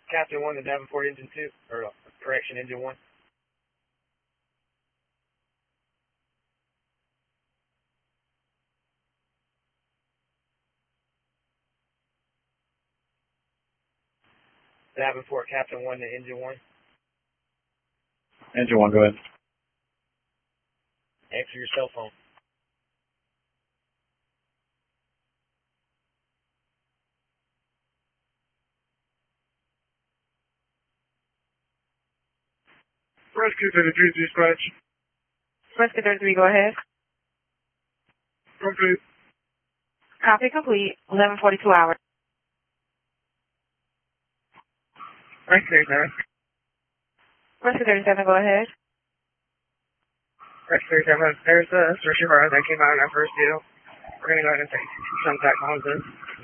Captain 1 to Davenport Engine 2, or correction, Engine 1. Davenport, Captain 1 to Engine 1. Engine 1, go ahead. Answer your cell phone. Rescue 33 dispatch. Rescue 33, go ahead. Complete. Copy complete. 11:42 hours. Rescue 37. Rescue 37, go ahead. Rescue 37. There's a search car that came out in our first deal. We're going to go ahead and take contact on this.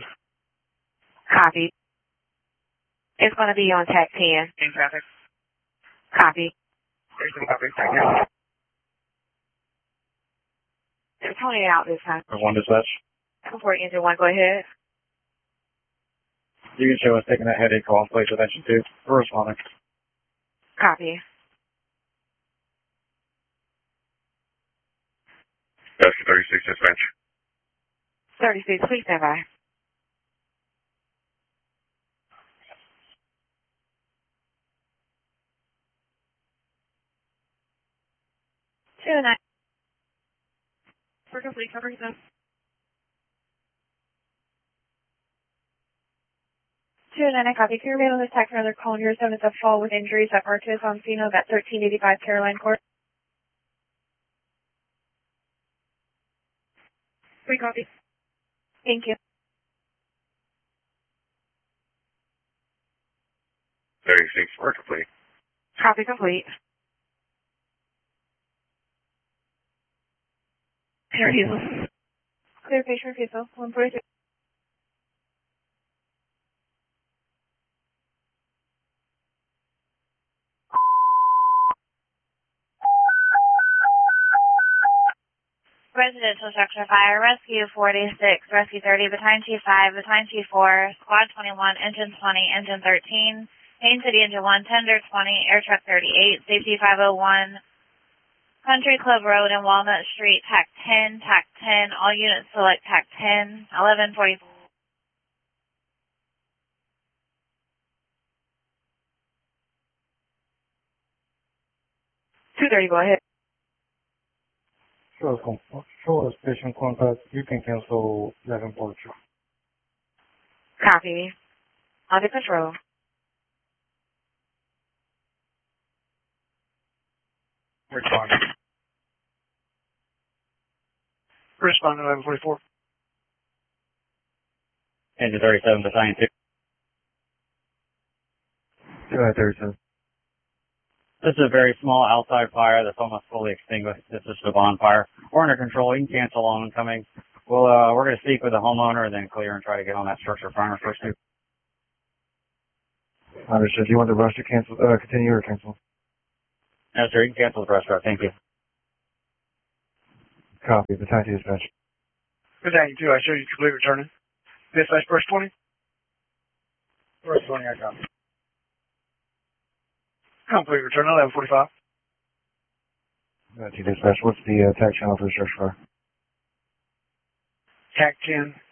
Copy. It's going to be on TAC 10. In traffic. Copy. There's some coverage right now. It's Tony out this time. 1 dispatch. Davenport Engine 1, go ahead. You can show us taking that headache call in place with Engine 2. We're responding. Copy. Rescue 36 dispatch. 36, please stand by. Two and 9. For complete coverage, no. 2 and 9, copy. Can you remain on this tax for another call here? 7 is a fall with injuries at Marquez on scene of at 1385 Caroline Court. Free copy. Thank you. 36, we're complete. Copy complete. Refusal. Clear patient refusal. 142. Residential structure fire, rescue 46, rescue 30, battalion chief 5, battalion chief 4, squad 21, engine 20, engine 13, Main City engine 1, tender 20, air truck 38, safety 501, Country Club Road and Walnut Street, TAC 10, TAC 10, all units select TAC 10, 11:44. 230, go ahead. Show us patient contact. You can cancel 11 port. Copy. Under control. Responding. Responding 1144. Engine 37, battalion 2. Go ahead, 37. This is a very small outside fire that's almost fully extinguished. This is a bonfire. We're under control. You can cancel on incoming. We're going to speak with the homeowner and then clear and try to get on that structure fire first. Understood. Do you want the rush to cancel, continue or cancel? No, sir. You can cancel the restaurant. Thank you. Copy. Battalion 2 dispatch. Battalion 2, I show you complete returning. Dispatch first 20. First 20, I copy. Complete return 1145. Battalion 2 dispatch. What's the attack channel for the structure fire? TAC 10,